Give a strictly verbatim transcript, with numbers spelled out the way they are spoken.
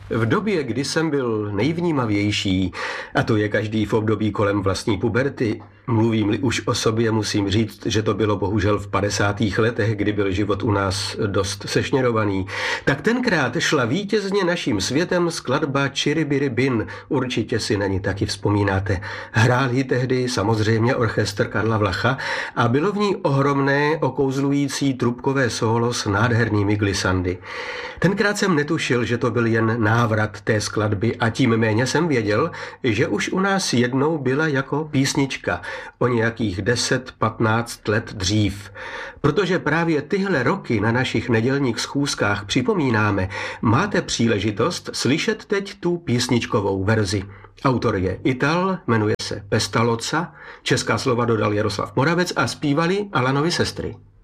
V době, kdy jsem byl nejvnímavější, a to je každý v období kolem vlastní puberty, mluvím-li už o sobě, musím říct, že to bylo bohužel v padesátých letech, kdy byl život u nás dost sešněrovaný, tak tenkrát šla vítězně naším světem skladba Čiribiri Bin, určitě si na ní taky vzpomínáte. Hrál ji tehdy samozřejmě orchestr Karla Vlacha a bylo v ní ohromné okouzlující trubkové sólo s nádhernými glisandy. Tenkrát jsem netušil, že to byl jen návrat té skladby a tím méně jsem věděl, že už u nás jednou byla jako písnička o nějakých deset patnáct let dřív. Protože právě tyhle roky na našich nedělních schůzkách připomínáme, máte příležitost slyšet teď tu písničkovou verzi. Autor je Ital, jmenuje se Pestalozza, česká slova dodal Jaroslav Moravec a zpívali Alanovi sestry.